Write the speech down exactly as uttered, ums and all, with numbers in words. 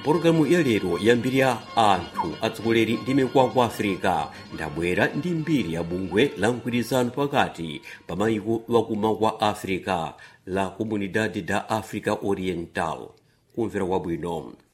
Pologalamu ya lero yambirira anthu atsogoleri ndi mikwakwa kwa Africa ndabwera ndi mbiri ya bungwe la mgwirizano pakati pa mayiko akuma kwa Africa la Comunidade da África Oriental. Kumvera kwabwino.